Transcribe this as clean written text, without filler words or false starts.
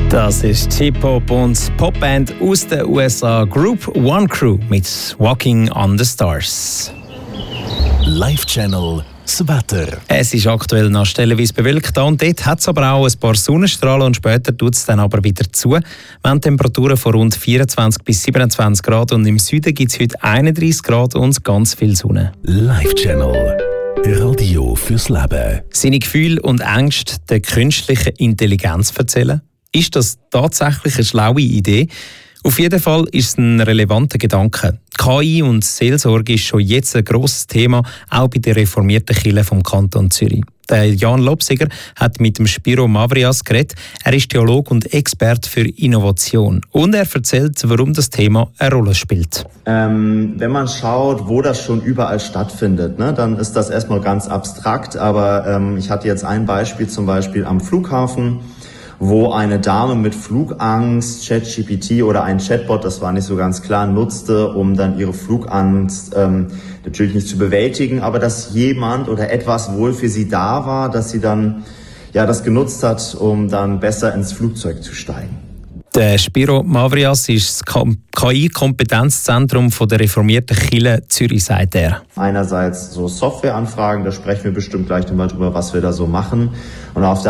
Das ist Hip-Hop und Popband aus den USA, Group One Crew mit Walking on the Stars. Live Channel das Wetter. Es ist aktuell noch stellenweise bewölkt und dort hat es aber auch ein paar Sonnenstrahlen und später tut es dann aber wieder zu. Wir haben Temperaturen von rund 24 bis 27 Grad und im Süden gibt es heute 31 Grad und ganz viel Sonne. Live Channel. Radio fürs Leben. Seine Gefühle und Ängste der künstlichen Intelligenz erzählen? Ist das tatsächlich eine schlaue Idee? Auf jeden Fall ist es ein relevanter Gedanke. KI und Seelsorge ist schon jetzt ein grosses Thema, auch bei der reformierten Kirche vom Kanton Zürich. Der Jan Lobsiger hat mit dem Spiro Mavrias geredet. Er ist Theologe und Experte für Innovation. Und er erzählt, warum das Thema eine Rolle spielt. Wenn man schaut, wo das schon überall stattfindet, dann ist das erstmal ganz abstrakt. Aber ich hatte jetzt ein Beispiel, zum Beispiel am Flughafen, wo eine Dame mit Flugangst ChatGPT oder ein Chatbot, das war nicht so ganz klar, nutzte, um dann ihre Flugangst natürlich nicht zu bewältigen, aber dass jemand oder etwas wohl für sie da war, dass sie dann das genutzt hat, um dann besser ins Flugzeug zu steigen. Der Spiro Mavrias ist das KI-Kompetenzzentrum der reformierten Kirche Zürich, sagt er. Einerseits so Softwareanfragen, da sprechen wir bestimmt gleich nochmal drüber, was wir da so machen. Und auf der